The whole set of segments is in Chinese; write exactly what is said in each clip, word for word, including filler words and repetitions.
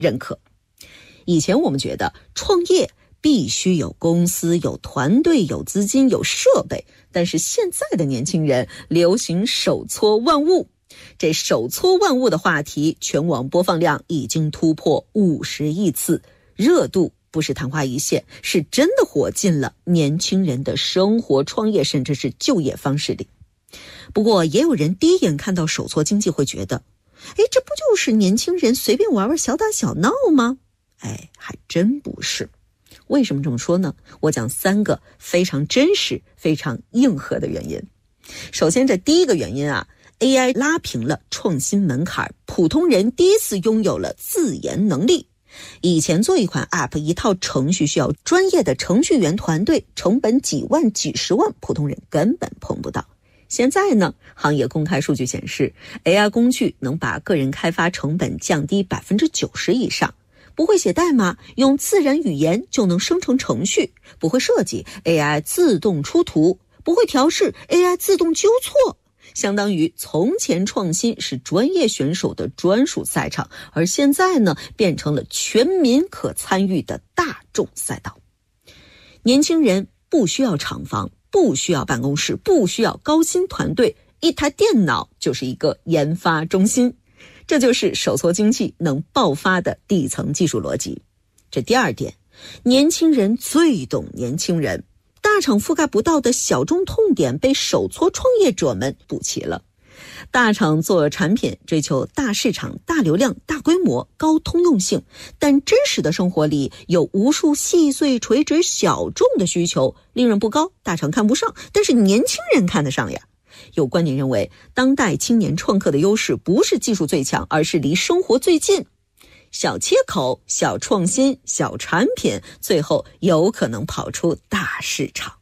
认可。以前我们觉得创业必须有公司、有团队、有资金、有设备，但是现在的年轻人流行手搓万物。这手搓万物的话题全网播放量已经突破五十亿次，热度不是昙花一现，是真的活进了年轻人的生活、创业甚至是就业方式里。不过也有人第一眼看到手搓经济会觉得，哎，这不就是年轻人随便玩玩小打小闹吗？哎，还真不是。为什么这么说呢？我讲三个非常真实、非常硬核的原因。首先，这第一个原因啊 ，A I 拉平了创新门槛，普通人第一次拥有了自研能力。以前做一款 App， 一套程序需要专业的程序员团队，成本几万、几十万，普通人根本碰不到。现在呢，行业公开数据显示 ，A I 工具能把个人开发成本降低 百分之九十 以上。不会写代码，用自然语言就能生成程序；不会设计 ，A I 自动出图；不会调试 ，A I 自动纠错。相当于从前创新是专业选手的专属赛场，而现在呢，变成了全民可参与的大众赛道。年轻人不需要厂房，不需要办公室，不需要高薪团队，一台电脑就是一个研发中心。这就是手搓经济能爆发的底层技术逻辑。这第二点，年轻人最懂年轻人，大厂覆盖不到的小众痛点被手搓创业者们补齐了。大厂做产品追求大市场、大流量、大规模、高通用性，但真实的生活里有无数细碎垂直小众的需求，利润不高，大厂看不上，但是年轻人看得上呀。有观点认为，当代青年创客的优势不是技术最强，而是离生活最近。小切口、小创新、小产品，最后有可能跑出大市场。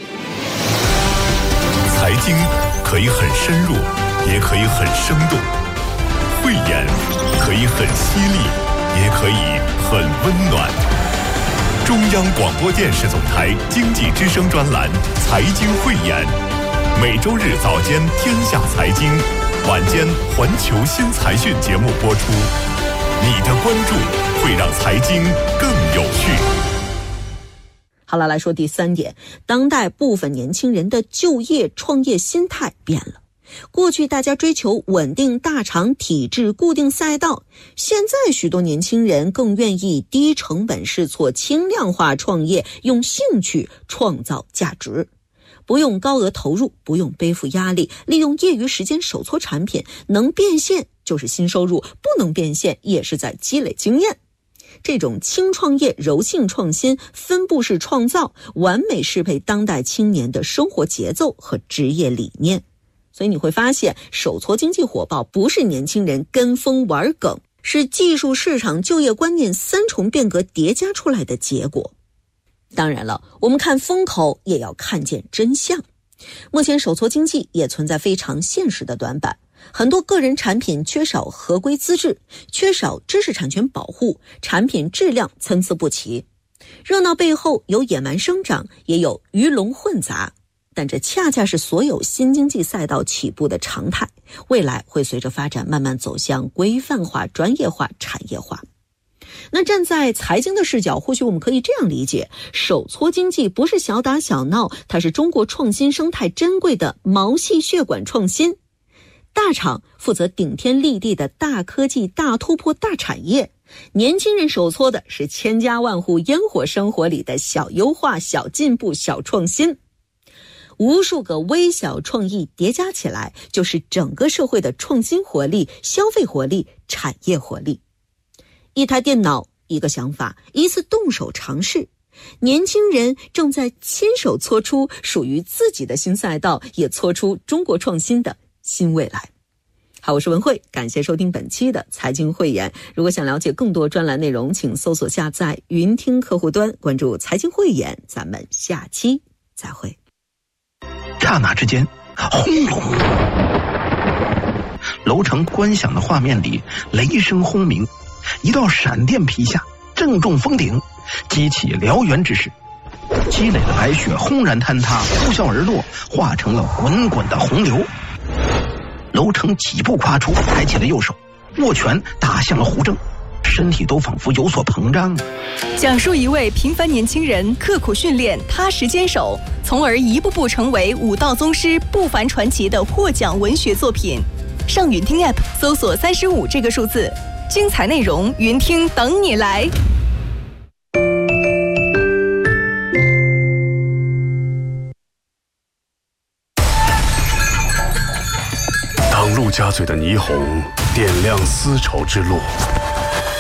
财经可以很深入，也可以很生动；慧眼可以很犀利，也可以很温暖。中央广播电视总台经济之声专栏《财经慧眼》。每周日早间天下财经，晚间环球新财讯节目播出。你的关注会让财经更有趣。 好了，来说第三点，当代部分年轻人的就业创业心态变了。过去大家追求稳定大厂体制、固定赛道，现在许多年轻人更愿意低成本试错、轻量化创业，用兴趣创造价值。不用高额投入，不用背负压力，利用业余时间手搓产品，能变现就是新收入，不能变现也是在积累经验。这种轻创业、柔性创新、分布式创造，完美适配当代青年的生活节奏和职业理念。所以你会发现，手搓经济火爆不是年轻人跟风玩梗，是技术、市场、就业观念三重变革叠加出来的结果。当然了，我们看风口也要看见真相。目前手搓经济也存在非常现实的短板，很多个人产品缺少合规资质，缺少知识产权保护，产品质量参差不齐。热闹背后有野蛮生长，也有鱼龙混杂，但这恰恰是所有新经济赛道起步的常态，未来会随着发展慢慢走向规范化、专业化、产业化。那站在财经的视角，或许我们可以这样理解，手搓经济不是小打小闹，它是中国创新生态珍贵的毛细血管创新。大厂负责顶天立地的大科技、大突破、大产业，年轻人手搓的是千家万户烟火生活里的小优化、小进步、小创新。无数个微小创意叠加起来，就是整个社会的创新活力、消费活力、产业活力。一台电脑，一个想法，一次动手尝试，年轻人正在亲手搓出属于自己的新赛道，也搓出中国创新的新未来。好，我是文慧，感谢收听本期的财经汇演。如果想了解更多专栏内容，请搜索下载云听客户端，关注财经汇演。咱们下期再会。 刹那之间，轰隆，楼层观响的画面里，雷声轰鸣，一道闪电劈下，正中峰顶，激起燎原之势。积累的白雪轰然坍塌，呼啸而落，化成了滚滚的洪流。楼层几步跨出，抬起了右手，握拳打向了胡正。 身体都仿佛有所膨胀。 讲述一位平凡年轻人刻苦训练、踏实坚守，从而一步步成为武道宗师不凡传奇的获奖文学作品。上云听 App 搜索三十五这个数字，精彩内容云听等你来。 当陆家嘴的霓虹点亮丝绸之路，